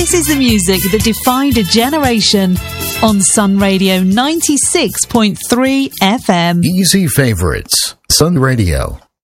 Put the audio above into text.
This is the music that defined a generation on Sun Radio 96.3 FM. Easy favorites. Sun Radio.